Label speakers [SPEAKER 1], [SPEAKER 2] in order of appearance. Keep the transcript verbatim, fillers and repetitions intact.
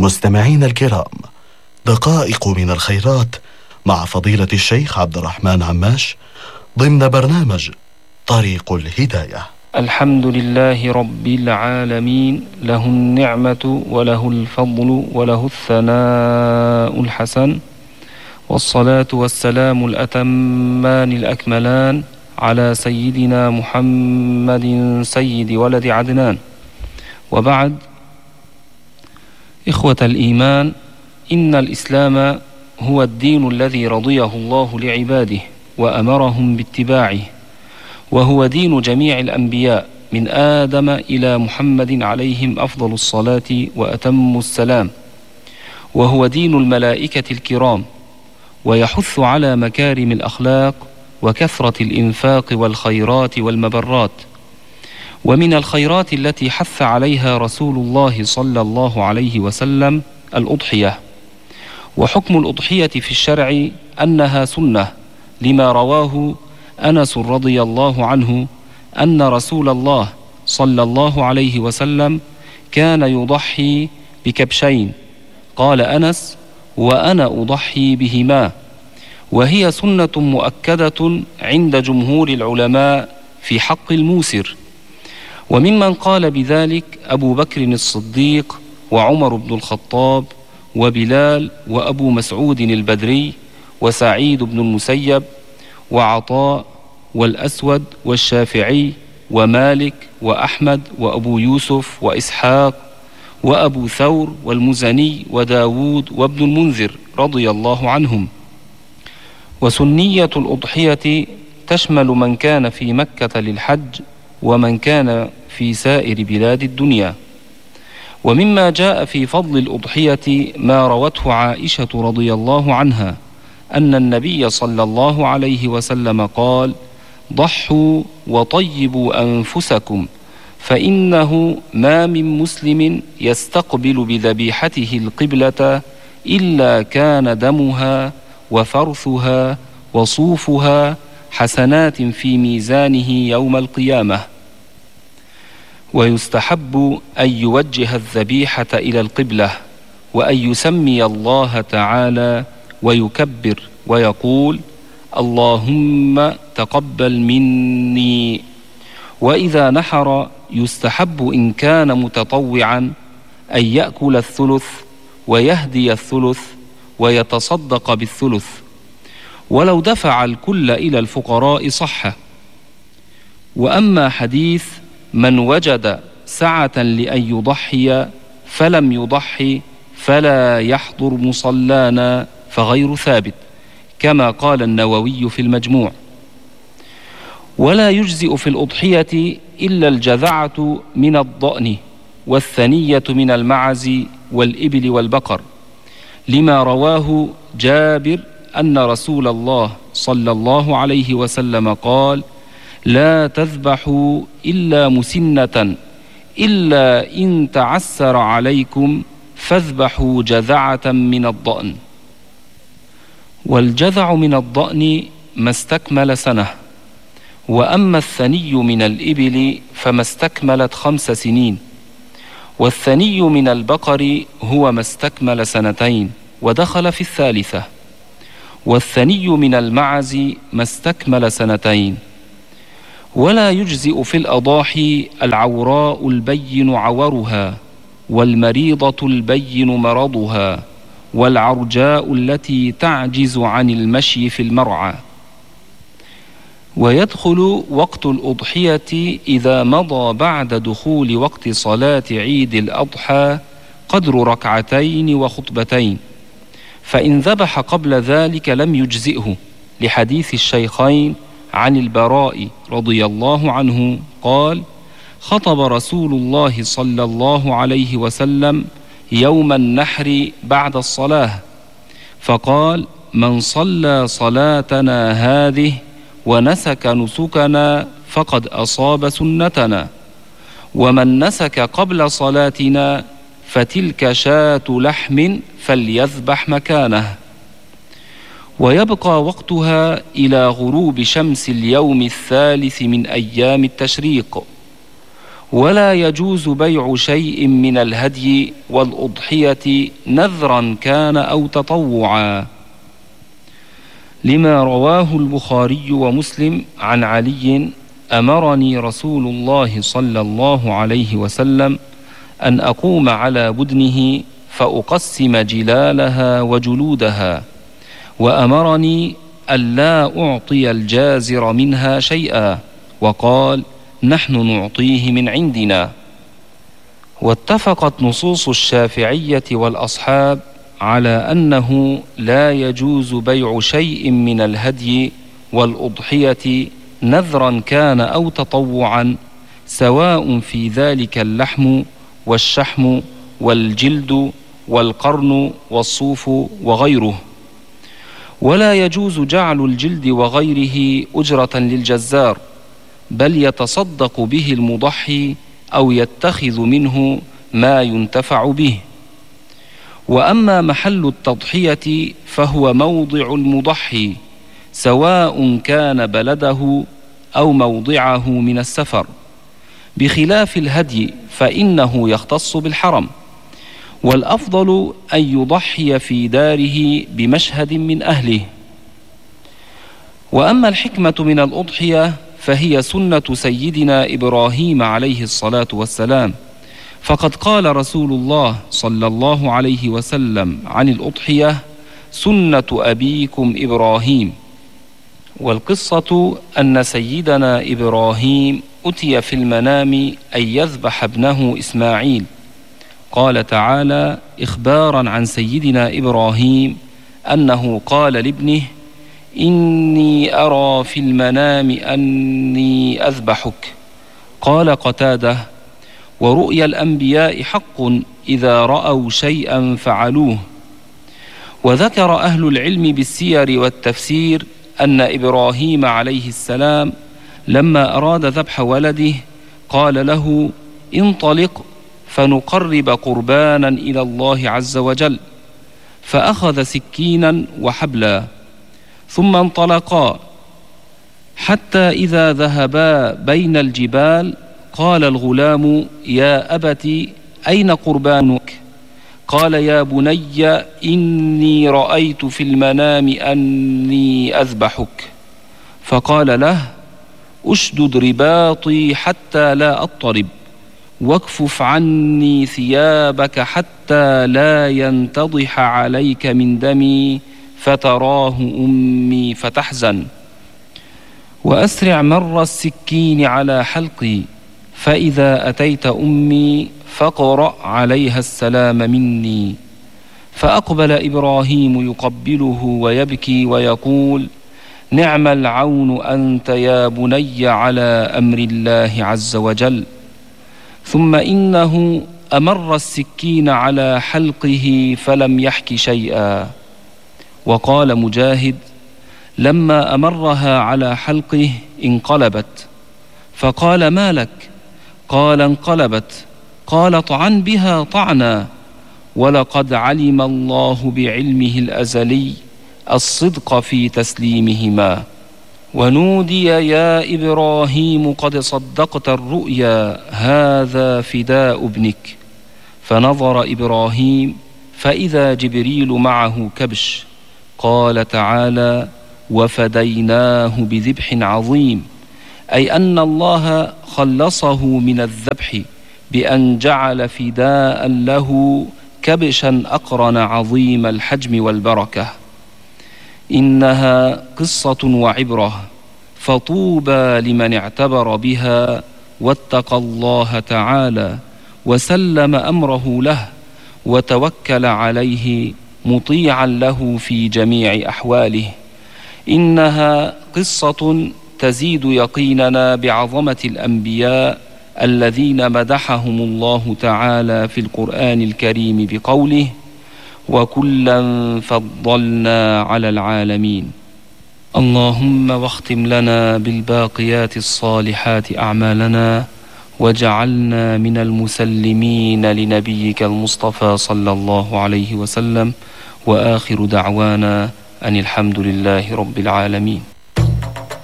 [SPEAKER 1] مستمعين الكرام، دقائق من الخيرات مع فضيلة الشيخ عبد الرحمن عماش ضمن برنامج طريق الهداية.
[SPEAKER 2] الحمد لله رب العالمين، له النعمة وله الفضل وله الثناء الحسن، والصلاة والسلام الأتمان الأكملان على سيدنا محمد سيد ولد عدنان. وبعد، إخوة الإيمان، إن الإسلام هو الدين الذي رضيه الله لعباده وأمرهم باتباعه، وهو دين جميع الأنبياء من آدم إلى محمد عليهم أفضل الصلاة وأتم السلام، وهو دين الملائكة الكرام، ويحث على مكارم الأخلاق وكثرة الإنفاق والخيرات والمبرات. ومن الخيرات التي حث عليها رسول الله صلى الله عليه وسلم الأضحية. وحكم الأضحية في الشرع أنها سنة، لما رواه أنس رضي الله عنه أن رسول الله صلى الله عليه وسلم كان يضحي بكبشين. قال أنس: وأنا أضحي بهما. وهي سنة مؤكدة عند جمهور العلماء في حق الموسر. وممن قال بذلك أبو بكر الصديق وعمر بن الخطاب وبلال وأبو مسعود البدري وسعيد بن المسيب وعطاء والأسود والشافعي ومالك وأحمد وأبو يوسف وإسحاق وأبو ثور والمزني وداود وابن المنذر رضي الله عنهم. وسنية الأضحية تشمل من كان في مكة للحج ومن كان في سائر بلاد الدنيا. ومما جاء في فضل الأضحية ما روته عائشة رضي الله عنها أن النبي صلى الله عليه وسلم قال: ضحوا وطيبوا أنفسكم، فإنه ما من مسلم يستقبل بذبيحته القبلة إلا كان دمها وفرثها وصوفها حسنات في ميزانه يوم القيامة. ويستحب أن يوجه الذبيحة إلى القبلة، وأن يسمي الله تعالى ويكبر ويقول: اللهم تقبل مني. وإذا نحر يستحب إن كان متطوعا أن يأكل الثلث ويهدي الثلث ويتصدق بالثلث، ولو دفع الكل إلى الفقراء صح. وأما حديث من وجد سعة لأن يضحي فلم يضحي فلا يحضر مصلانا فغير ثابت، كما قال النووي في المجموع. ولا يجزئ في الأضحية إلا الجذعة من الضأن، والثنية من المعز والإبل والبقر، لما رواه جابر أن رسول الله صلى الله عليه وسلم قال: لا تذبحوا إلا مسنة، إلا إن تعسر عليكم فاذبحوا جذعة من الضأن. والجذع من الضأن ما استكمل سنة. وأما الثني من الإبل فما استكملت خمس سنين. والثني من البقر هو ما استكمل سنتين ودخل في الثالثة. والثني من المعز ما استكمل سنتين. ولا يجزئ في الأضاحي العوراء البين عورها، والمريضة البين مرضها، والعرجاء التي تعجز عن المشي في المرعى. ويدخل وقت الأضحية إذا مضى بعد دخول وقت صلاة عيد الأضحى قدر ركعتين وخطبتين، فإن ذبح قبل ذلك لم يجزئه، لحديث الشيخين عن البراء رضي الله عنه قال: خطب رسول الله صلى الله عليه وسلم يوم النحر بعد الصلاة فقال: من صلى صلاتنا هذه ونسك نسكنا فقد أصاب سنتنا، ومن نسك قبل صلاتنا فتلك شاة لحم فليذبح مكانه. ويبقى وقتها إلى غروب شمس اليوم الثالث من أيام التشريق. ولا يجوز بيع شيء من الهدي والأضحية نذرا كان أو تطوعا، لما رواه البخاري ومسلم عن علي: أمرني رسول الله صلى الله عليه وسلم أن أقوم على بدنه فأقسم جلالها وجلودها، وأمرني ألا أعطي الجازر منها شيئا، وقال: نحن نعطيه من عندنا. واتفقت نصوص الشافعية والأصحاب على أنه لا يجوز بيع شيء من الهدي والأضحية نذرا كان أو تطوعا، سواء في ذلك اللحم والشحم والجلد والقرن والصوف وغيره. ولا يجوز جعل الجلد وغيره أجرة للجزار، بل يتصدق به المضحي أو يتخذ منه ما ينتفع به. وأما محل التضحية فهو موضع المضحي، سواء كان بلده أو موضعه من السفر، بخلاف الهدي فإنه يختص بالحرم. والأفضل أن يضحي في داره بمشهد من أهله. وأما الحكمة من الأضحية فهي سنة سيدنا إبراهيم عليه الصلاة والسلام، فقد قال رسول الله صلى الله عليه وسلم عن الأضحية: سنة أبيكم إبراهيم. والقصة أن سيدنا إبراهيم أتي في المنام أن يذبح ابنه إسماعيل. قال تعالى إخبارا عن سيدنا إبراهيم أنه قال لابنه: إني أرى في المنام أني أذبحك. قال قتادة: ورؤيا الأنبياء حق، إذا رأوا شيئا فعلوه. وذكر أهل العلم بالسير والتفسير أن إبراهيم عليه السلام لما أراد ذبح ولده قال له: انطلق فنقرب قربانا إلى الله عز وجل، فأخذ سكينا وحبلا، ثم انطلقا حتى إذا ذهبا بين الجبال قال الغلام: يا أبت أين قربانك؟ قال: يا بني إني رأيت في المنام أني أذبحك. فقال له: أشدد رباطي حتى لا أضطرب، واكفف عني ثيابك حتى لا ينتضح عليك من دمي فتراه أمي فتحزن، وأسرع مر السكين على حلقي، فإذا أتيت أمي فاقرأ عليها السلام مني. فأقبل إبراهيم يقبله ويبكي ويقول: نعم العون أنت يا بني على أمر الله عز وجل. ثم إنه أمر السكين على حلقه فلم يحك شيئا. وقال مجاهد: لما أمرها على حلقه انقلبت، فقال: ما لك؟ قال: انقلبت. قال: طعن بها طعنا، ولقد علم الله بعلمه الأزلي الصدق في تسليمهما. ونودي: يا إبراهيم قد صدقت الرؤيا، هذا فداء ابنك. فنظر إبراهيم فإذا جبريل معه كبش. قال تعالى: وفديناه بذبح عظيم، أي أن الله خلصه من الذبح بأن جعل فداء له كبشا أقرن عظيم الحجم والبركة. إنها قصة وعبرة، فطوبى لمن اعتبر بها واتقى الله تعالى وسلم أمره له وتوكل عليه مطيعا له في جميع أحواله. إنها قصة تزيد يقيننا بعظمة الأنبياء الذين مدحهم الله تعالى في القرآن الكريم بقوله: وكلا فضلنا على العالمين. اللهم واختم لنا بالباقيات الصالحات أعمالنا، وجعلنا من المسلمين لنبيك المصطفى صلى الله عليه وسلم. وآخر دعوانا أن الحمد لله رب العالمين.